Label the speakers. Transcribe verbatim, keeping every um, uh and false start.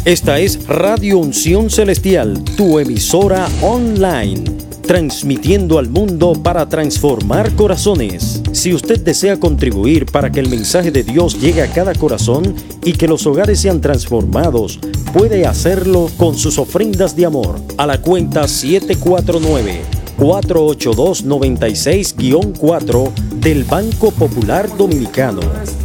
Speaker 1: Esta es Radio Unción Celestial, tu emisora online, transmitiendo al mundo para transformar corazones. Si usted desea contribuir para que el mensaje de Dios llegue a cada corazón y que los hogares sean transformados, puede hacerlo con sus ofrendas de amor a la cuenta siete cuatro nueve, cuatro ocho dos, nueve seis cuatro del Banco Popular Dominicano.